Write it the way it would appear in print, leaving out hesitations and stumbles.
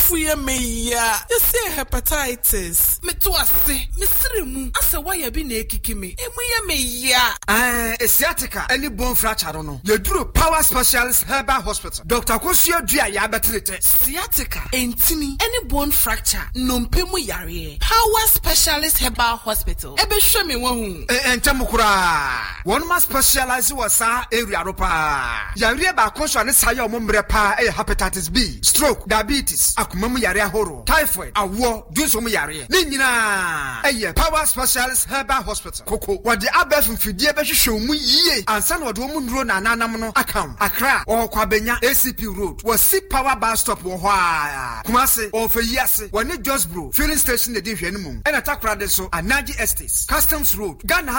fuye meya. You say hepatitis. Me to ase. Me sirimu. Ase waya bi na ekiki me. Emuye meya. Sciatica. Any bone fracture no. You do Power Specialist Herbal Hospital. Dr. Kosio Dia ya betrete. Sciatica. Entini. Any bone fracture. Nompemu yare. Power Specialist Herbal Hospital. Ebe show me one. Entemukura. One must specialize was sa area ropa. Yare ba kosho ne saya omombre pa hepatitis B, stroke, diabetes, akumamu yare horo, typhoid, awo, dunso mu yare. Ni nyina Power Specialist Herbal Hospital. Koko wode abef mfidie be hwehwe mu yie. Ansa na wode mu nduro na nanam no account. Accra or Kwabenya ACP Road. Was see Power Bus Stop wo ha. Kumase or for yase. Wone Just Bro filling station de hwene mum. And atakra de so Anaji Estates, Customs Road. Ghana